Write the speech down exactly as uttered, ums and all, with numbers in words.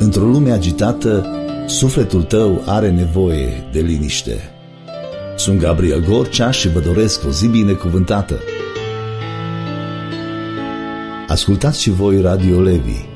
Într-o lume agitată, sufletul tău are nevoie de liniște. Sunt Gabriel Gorcea și vă doresc o zi binecuvântată. Ascultați și voi Radio Levi.